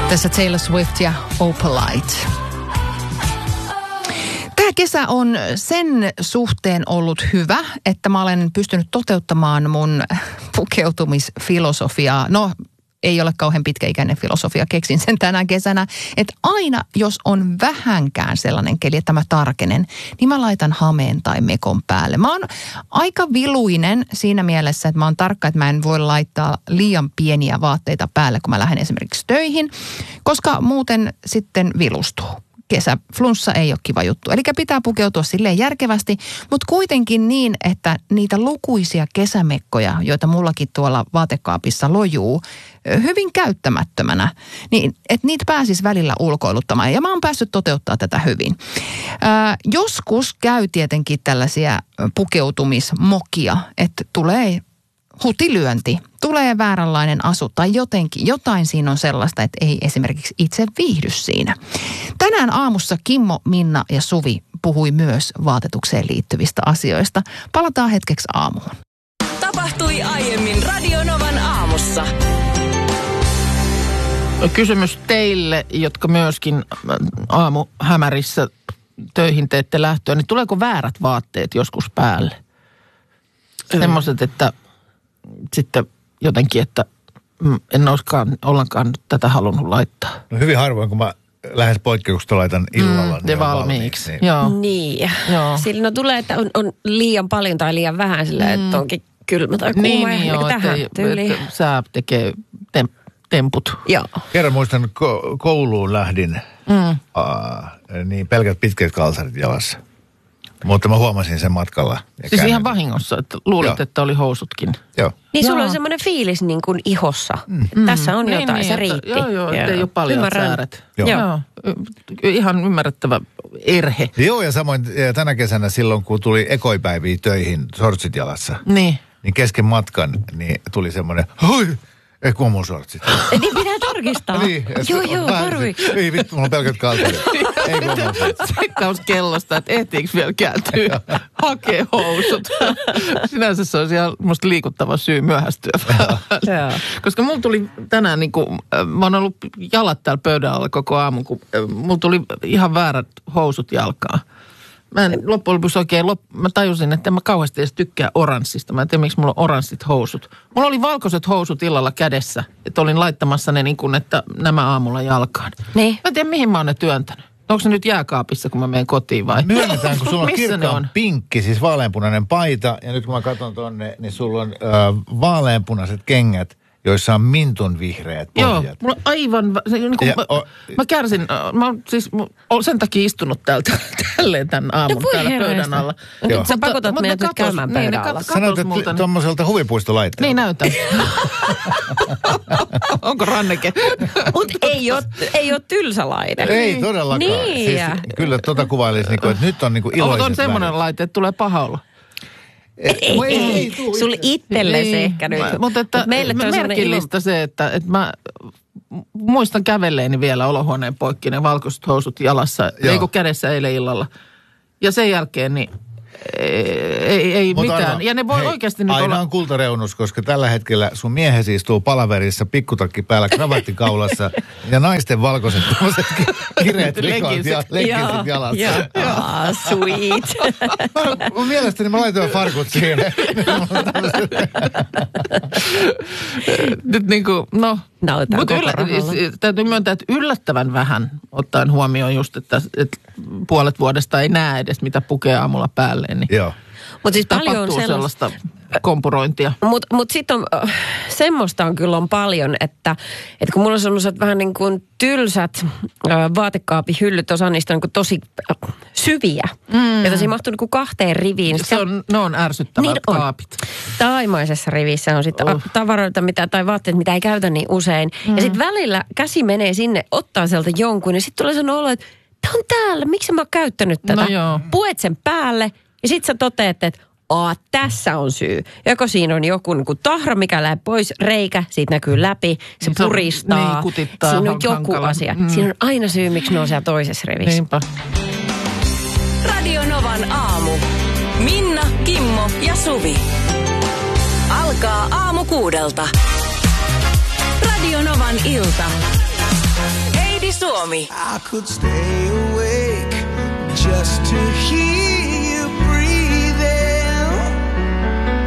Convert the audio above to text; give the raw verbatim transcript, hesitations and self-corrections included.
Tässä Taylor Swift ja Opalite. Tämä kesä on sen suhteen ollut hyvä, että mä olen pystynyt toteuttamaan mun pukeutumisfilosofiaa. No, ei ole kauhean pitkäikäinen filosofia, keksin sen tänä kesänä. Että aina, jos on vähänkään sellainen keli, että mä tarkenen, niin mä laitan hameen tai mekon päälle. Mä oon aika viluinen siinä mielessä, että mä oon tarkka, että mä en voi laittaa liian pieniä vaatteita päälle, kun mä lähden esimerkiksi töihin, koska muuten sitten vilustuu. Kesäflunssa ei ole kiva juttu. Eli pitää pukeutua silleen järkevästi, mutta kuitenkin niin, että niitä lukuisia kesämekkoja, joita mullakin tuolla vaatekaapissa lojuu, hyvin käyttämättömänä, niin että niitä pääsisi välillä ulkoiluttamaan. Ja mä oon päässyt toteuttaa tätä hyvin. Ää, joskus käy tietenkin tällaisia pukeutumismokia, että tulee hutilyönti, tulee vääränlainen asu tai jotenkin, jotain siinä on sellaista, että ei esimerkiksi itse viihdy siinä. Tänään aamussa Kimmo, Minna ja Suvi puhui myös vaatetukseen liittyvistä asioista. Palataan hetkeksi aamuun. Tapahtui aiemmin Radio Novan aamussa. Kysymys teille, jotka myöskin aamuhämärissä töihin teette lähtöä, niin tuleeko väärät vaatteet joskus päälle? Semmoiset, että sitten jotenkin, että en olisikaan ollenkaan tätä halunnut laittaa. No hyvin harvoin, kun mä lähes poikkeuksesta laitan illalla. Mm, niin valmiiksi. Niin. Joo. Niin. Joo. Sillä no tulee, että on, on liian paljon tai liian vähän sillä, mm. että onkin kylmä tai kuuma. Niin, niin joo, tähän että, tyyliin. että sää tekee tem, temput. Joo. Kerran muistan, ko- kouluun lähdin, mm. aa, niin pelkät pitkät kalsarit jalassa. Mutta mä huomasin sen matkalla. Siis käännyin. Ihan vahingossa, että luulit, Joo. että oli housutkin. Joo. Niin Joo. sulla on semmoinen fiilis niin kuin ihossa. Mm. Tässä on niin, jotain, niin, se että, riitti. Joo, joo, että ei ole paljon Ymmärrän. sääret. Joo. Joo. Ihan ymmärrettävä erhe. Joo, ja samoin ja tänä kesänä silloin, kun tuli ekoipäiviä töihin sortsit jalassa, niin, niin kesken matkan niin tuli semmoinen, hoi, ei kun on mun sortsit. Niin pitää tarkistaa. niin, joo, joo, tarvitsi. Ei vittu, mulla on pelkät kalsarit. Ei kun on mun sortsit. Sekkaus kellosta, että ehtiinkö vielä kääntyä hakee housut. Sinänsä se olisi ihan musta liikuttava syy myöhästyä. Koska mulla tuli tänään, niin kuin, mä oon ollut jalat täällä pöydän alla koko aamun, kun mulla tuli ihan väärät housut jalkaan. Mä en loppujen lopuksi oikein, lop... mä tajusin, että en mä kauheasti edes tykkää oranssista. Mä en tiedä, miksi mulla on oranssit housut. Mulla oli valkoiset housut illalla kädessä, että olin laittamassa ne niin kuin, että nämä aamulla jalkaan. Niin. Mä en tiedä, mihin mä oon ne työntänyt. Onko se nyt jääkaapissa, kun mä menen kotiin vai? Myönnetään, kun sulla on Missä ne kirkkaan on? pinkki, siis vaaleanpunainen paita. Ja nyt kun mä katson tonne, niin sulla on äh, vaaleanpunaiset kengät, joissa on mintun vihreät pohjat. Joo, mulla on aivan, se, niin kuin, Ja, mä, o, mä kärsin, mä oon siis mä oon sen takia istunut täältä, tälleen tämän aamun No täällä herraista. pöydän alla. Joo. Sä pakotat Mutta meidät ne nyt katos- käymään niin, ne pöydän kat- alla. katos Sanoit, että multa, niin- tuommoiselta huvipuistolaitteelta. Niin näytän. Onko ranneke? Mutta ei ole, ei ole tylsälainen. Ei todellakaan. Niin. Siis, kyllä tuota kuvailisi, niin kuin, että nyt on niin kuin iloiset On semmoinen värit. laite, että tulee paha olla. Ei, ei, ei, ei. Sulle itselle se ehkä nyt. Mutta että Mut meille toi on semmoinen merkillistä se, että, että mä muistan kävelleeni vielä olohuoneen poikki ne valkoiset housut jalassa, Joo. ei kun kädessä eilen illalla. Ja sen jälkeen niin ei, ei Mut mitään. Arno, Ja ne voi hei, oikeasti nyt aina olla... on kultareunus, koska tällä hetkellä sun miehesi istuu palaverissa, pikkutakki päällä, kravattikaullassa ja naisten valkoiset tommoset ki- kireet rikot ja leggingsit jalassa. Joo. Ah, sweet. Mä, mun mielestäni mä laitoin farkut siihen. Nyt niin kuin, no... Nautaan Mutta koko rahalla. täytyy myöntää, että yllättävän vähän ottaen huomioon just, että, että puolet vuodesta ei näe edes, mitä pukee aamulla päälleen. Niin Joo. Mutta siis paljon on tapahtuu sellaista. sellaista kompurointia. Mutta mut sitten on, äh, semmoista on kyllä on paljon, että, että kun mulla on semmoiset vähän niin kuin tylsät äh, vaatekaapihyllyt, osa niistä on niin kuin tosi äh, syviä. Mm. Ja tosi mahtuu niin kuin kahteen riviin. Se on, ne on ärsyttävät Niin on. kaapit. Taimaisessa rivissä on sitten Oh. tavaroita mitä, tai vaatteet, mitä ei käytä niin usein. Mm. Ja sitten välillä käsi menee sinne, ottaa sieltä jonkun ja sitten tulee sellainen olo, että tämä on täällä, miksi mä oon käyttänyt tätä? No joo. Puet sen päälle ja sitten sä toteat, että Aa, tässä on syy. Joko siinä on joku niin kuin tahra, mikä lähtee pois, reikä, siitä näkyy läpi, se Se on- puristaa. niin, kutittaa, Siinä on on joku hankala. asia. Mm. Siinä on aina syy, miksi ne on siellä toisessa rivissä. Niinpä. Radio Novan aamu. Minna, Kimmo ja Suvi. Alkaa aamu kuudelta. Radio Novan ilta. Suomi. I could stay